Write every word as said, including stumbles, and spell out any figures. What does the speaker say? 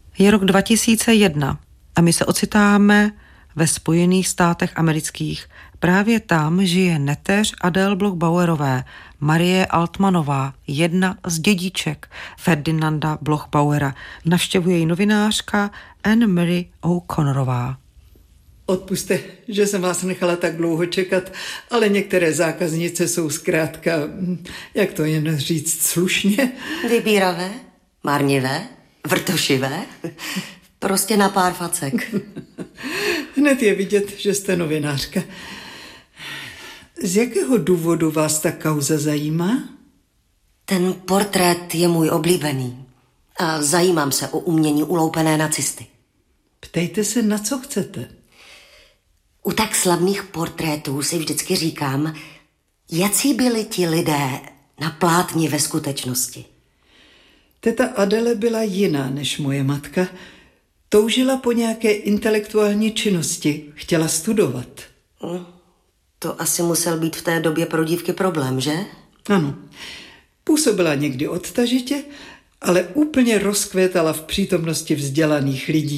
Je rok dva tisíce jedna a my se ocitáme ve Spojených státech amerických. Právě tam žije neteř Adele Bloch-Bauerové, Marie Altmanová, jedna z dědiček Ferdinanda Bloch-Bauera. Navštěvuje ji novinářka Anne Marie O'Connorová. Odpuste, že jsem vás nechala tak dlouho čekat, ale některé zákaznice jsou zkrátka, jak to jen říct slušně? Vybíravé, marnivé, vrtošivé, prostě na pár facek. Hned je vidět, že jste novinářka. Z jakého důvodu vás ta kauza zajímá? Ten portrét je můj oblíbený a zajímám se o umění uloupené nacisty. Ptejte se, na co chcete. U tak slavných portrétů si vždycky říkám, jací byli ti lidé na plátně ve skutečnosti. Teta Adele byla jiná než moje matka. Toužila po nějaké intelektuální činnosti, chtěla studovat. To asi musel být v té době pro dívky problém, že? Ano. Působila někdy odtažitě, ale úplně rozkvétala v přítomnosti vzdělaných lidí.